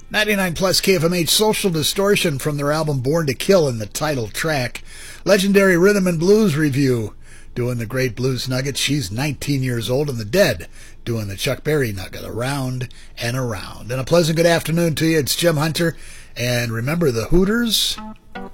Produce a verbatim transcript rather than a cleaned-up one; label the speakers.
Speaker 1: ninety-nine plus K F M H, Social Distortion from their album Born to Kill in the title track. Legendary Rhythm and Blues Review doing the great blues nugget. She's nineteen years old, and the Dead doing the Chuck Berry nugget, Around and Around. And a pleasant good afternoon to you. It's Jim Hunter. And remember, the Hooters